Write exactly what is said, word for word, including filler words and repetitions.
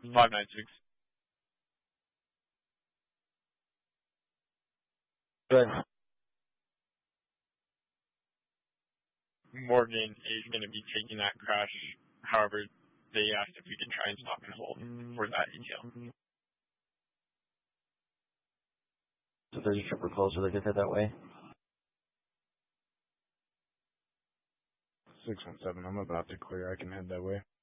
five nine six. Good. Morgan is going to be taking that crash. However, they asked if we could try and stop and hold for that detail. So there's a tripper closer, they get there that way. six one seven, I'm about to clear. I can head that way.